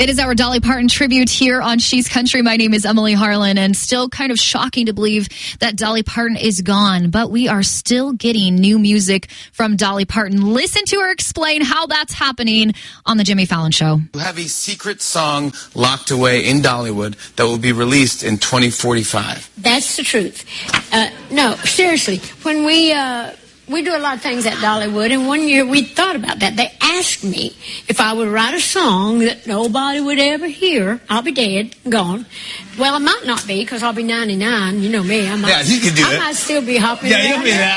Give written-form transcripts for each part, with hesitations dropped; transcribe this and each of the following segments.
It is our Dolly Parton tribute here on She's Country. My name is Emily Harlan, and still kind of shocking to believe that Dolly Parton is gone, but we are still getting new music from Dolly Parton. Listen to her explain how that's happening on the Jimmy Fallon Show. We have a secret song locked away in Dollywood that will be released in 2045. That's the truth. No, seriously, when we do a lot of things at Dollywood, and one year we thought about that. They asked me if I would write a song that nobody would ever hear. I'll be dead, gone. Well, I might not be, because I'll be 99. You know me. I might you can do I might still be hopping Yeah, around. you'll be there.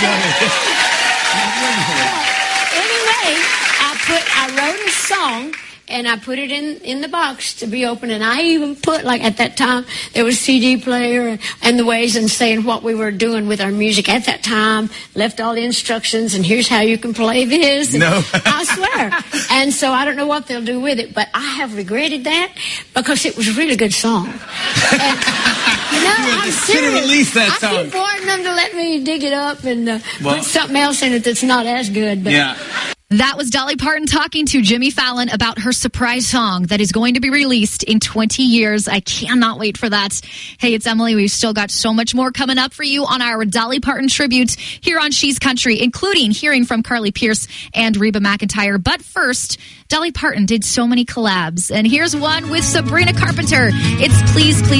Anyway, I wrote a song, and I put it in the box to be open, and I even put, like, at that time, there was CD player and the ways and saying what we were doing with our music at that time, left all the instructions, and here's how you can play this. No. I swear. And so I don't know what they'll do with it, but I have regretted that because it was a really good song. And, I'm serious. Release that song. I keep wanting them to let me dig it up and put something else in it that's not as good. But Yeah. That was Dolly Parton talking to Jimmy Fallon about her surprise song that is going to be released in 20 years. I cannot wait for that. Hey, it's Emily. We've still got so much more coming up for you on our Dolly Parton tribute here on She's Country, including hearing from Carly Pearce and Reba McEntire. But first, Dolly Parton did so many collabs, and here's one with Sabrina Carpenter. It's Please, Please.